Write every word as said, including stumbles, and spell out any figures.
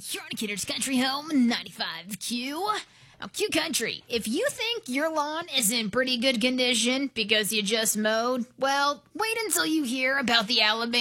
You're on Kidder's Country Home, ninety-five Q. Now, Q Country, if you think your lawn is in pretty good condition because you just mowed, well, wait until you hear about the Alabama